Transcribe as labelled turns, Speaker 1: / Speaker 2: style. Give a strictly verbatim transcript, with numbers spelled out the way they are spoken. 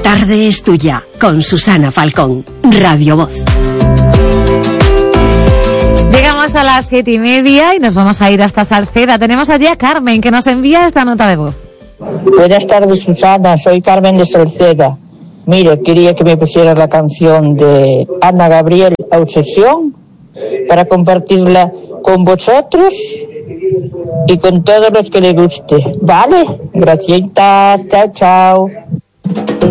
Speaker 1: tarde es tuya, con Susana Falcón, Radio Voz.
Speaker 2: Llegamos a las siete y media y nos vamos a ir hasta Salceda. Tenemos allí a Carmen, que nos envía esta nota de voz.
Speaker 3: Buenas tardes, Susana, soy Carmen de Salceda. Mire, quería que me pusieras la canción de Ana Gabriel, Obsesión, para compartirla con vosotros y con todos los que le guste. ¿Vale? Gracias, chao, chao.